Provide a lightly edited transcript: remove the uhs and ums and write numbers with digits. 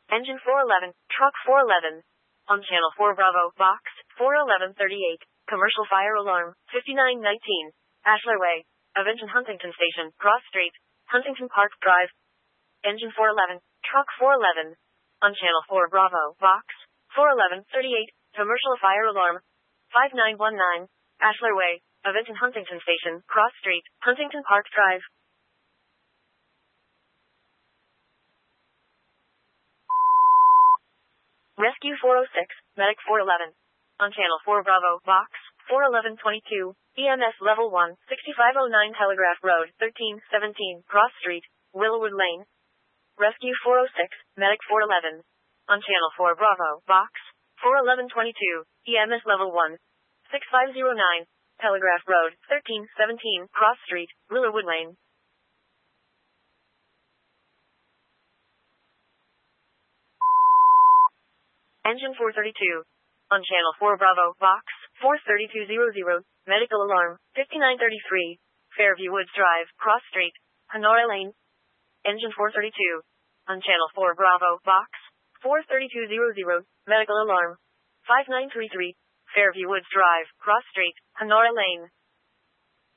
Engine 411, Truck 411. On Channel 4 Bravo, Box 41138. Commercial fire alarm, 5919. Ashler Way. Of Engine Huntington Station, Cross Street, Huntington Park Drive. Engine 411, Truck 411. On Channel 4 Bravo, Box 41138. Commercial fire alarm, 5919. Ashler Way. Of Engine Huntington Station, Cross Street, Huntington Park Drive. Rescue 406, Medic 411. On Channel 4 Bravo, Box 41122. EMS Level 1, 6509 Telegraph Road, 1317, Cross Street, Willowwood Lane. Rescue 406, Medic 411. On Channel 4 Bravo, Box 41122. EMS Level 1, 6509, Telegraph Road, 1317, Cross Street, Willowwood Lane. Engine 432. On Channel 4 Bravo, Box 43200, Medical Alarm, 5933, Fairview Woods Drive, Cross Street, Honora Lane. Engine 432. On Channel 4 Bravo, Box 43200, Medical Alarm, 5933, Fairview Woods Drive, Cross Street, Honora Lane.